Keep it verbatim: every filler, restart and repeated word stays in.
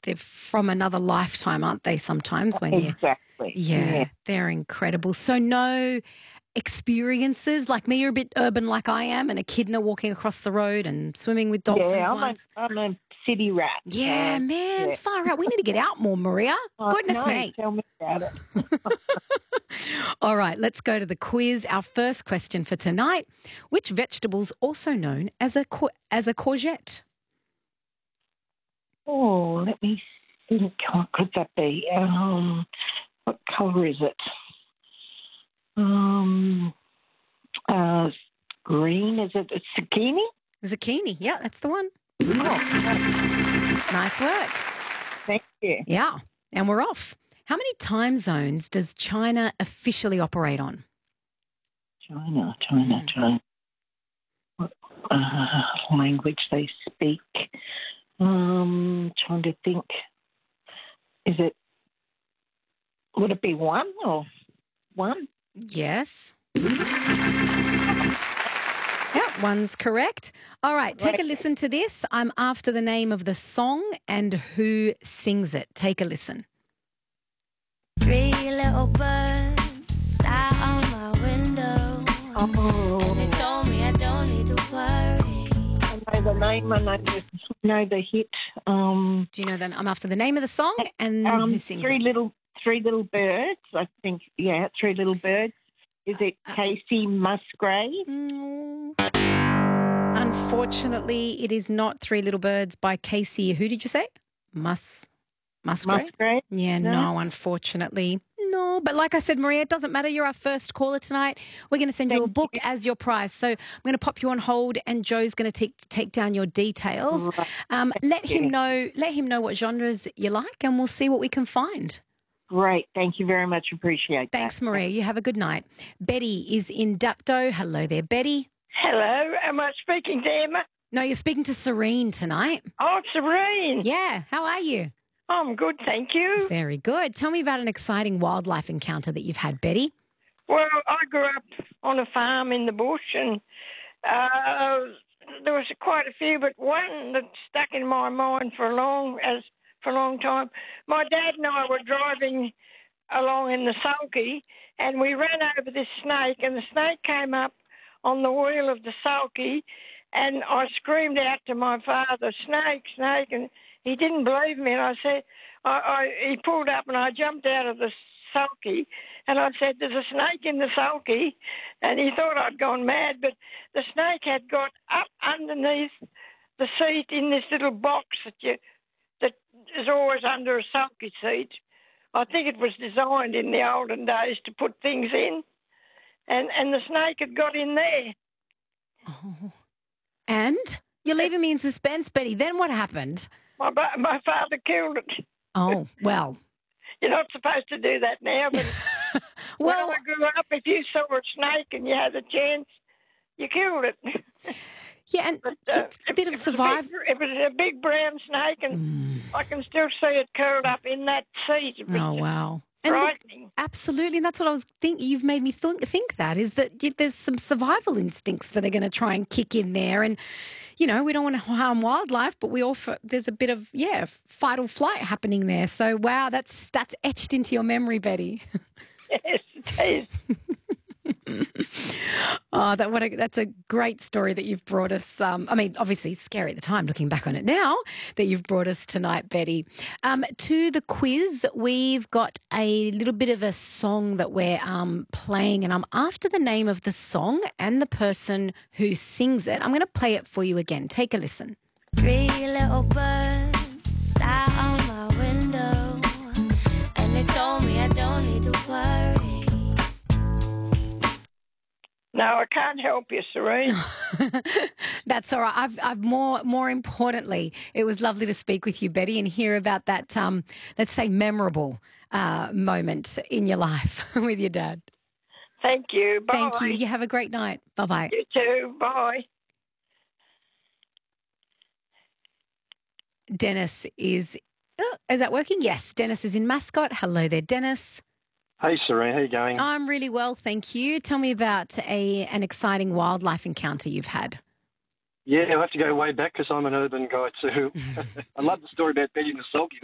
they're from another lifetime, aren't they, sometimes when you... Exactly. Yeah, Yeah. they're incredible. So no experiences like me, you're a bit urban like I am, and echidna walking across the road and swimming with dolphins Yeah, I'm once. a, I'm a city rat. Yeah, so, man, yeah. far out. We need to get out more, Maria. I Goodness know, me. tell me about it. All right, let's go to the quiz. Our first question for tonight. Which vegetable's also known as a cour- as a courgette? Oh, let me think. What could that be? Um, what colour is it? Um, uh, green. Is it a zucchini? Zucchini. Yeah, that's the one. Oh, Nice work. thank you. Yeah, and we're off. How many time zones does China officially operate on? China, China, Mm. China. What uh, language they speak? Um, trying to think. Is it? Would it be one or one? Yes. Yeah, one's correct. All right, take a Right. listen to this. I'm after the name of the song and who sings it. Take a listen. Three little birds sat on my window, and they Oh, told me I don't need to worry. I know the name. I know the, know the hit. Um, Do you know that I'm after the name of the song and um, who sings three it? little, three little birds. I think. Yeah, three little birds. Is it Casey Musgrave? Mm. Unfortunately, it is not Three Little Birds by Casey. Who did you say? Mus Musgrave? Musgrave? Yeah, no? No? unfortunately. No, but like I said, Maria, it doesn't matter. You're our first caller tonight. We're going to send you a Thank book you. as your prize. So I'm going to pop you on hold, and Joe's going to take take down your details. Right. Um, let him you. know. Let him know what genres you like, and we'll see what we can find. Great. Thank you very much. Appreciate Thanks, that. Maria. You have a good night. Betty is in Dapto. Hello there, Betty. Hello, am I speaking to Emma? No, you're speaking to Serene tonight. Oh, Serene. Yeah, how are you? I'm good, thank you. Very good. Tell me about an exciting wildlife encounter that you've had, Betty. Well, I grew up on a farm in the bush, and uh, there was quite a few, but one that stuck in my mind for a long as for a long time. My dad and I were driving along in the sulky, and we ran over this snake, and the snake came up on the wheel of the sulky, and I screamed out to my father, "Snake, snake!" and he didn't believe me, and I said, I, I, he pulled up, and I jumped out of the sulky, and I said, "There's a snake in the sulky," and he thought I'd gone mad, but the snake had got up underneath the seat in this little box that you that is always under a sulky seat. I think it was designed in the olden days to put things in, and and the snake had got in there. Oh. And you're leaving me in suspense, Betty. Then what happened? My ba- my father killed it. Oh, well. You're not supposed to do that now, but Well, when I grew up, if you saw a snake and you had a chance, you killed it. yeah, and But, it's uh, a bit of it was a big- survival. It was a big brown snake, and Mm. I can still see it curled up in that seat. It was Oh, wow. And look, frightening. absolutely, and that's what I was thinking. You've made me think, think that is that y- there's some survival instincts that are going to try and kick in there, and you know we don't want to harm wildlife, but we also there's a bit of yeah fight or flight happening there. So wow, that's that's etched into your memory, Betty. Yes, it is. Oh, that what a, that's a great story that you've brought us. Um, I mean, obviously scary at the time, looking back on it now, that you've brought us tonight, Betty. Um, to the quiz, we've got a little bit of a song that we're um, playing, and I'm after the name of the song and the person who sings it. I'm going to play it for you again. Take a listen. Three little birds sat on my window, and they told me I don't need to worry. No, I can't help you, Serene. That's all right. I've, I've more, more importantly, it was lovely to speak with you, Betty, and hear about that, um, let's say, memorable uh, moment in your life with your dad. Thank you. Bye. Thank you. You have a great night. Bye-bye. You too. Bye. Dennis is, oh, is that working? Yes, Dennis is in Mascot. Hello there, Dennis. Hey, Serene, how you going? I'm really well, thank you. Tell me about a an exciting wildlife encounter you've had. Yeah, I have to go way back because I'm an urban guy too. I love the story about Betty and the Sulky.